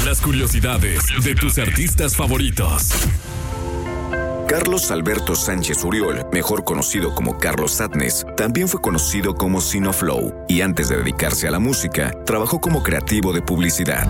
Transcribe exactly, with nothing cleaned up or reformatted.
Las curiosidades de tus artistas favoritos. Carlos Alberto Sánchez Uriol, mejor conocido como Carlos Sadness, también fue conocido como Sinoflow, y antes de dedicarse a la música, trabajó como creativo de publicidad.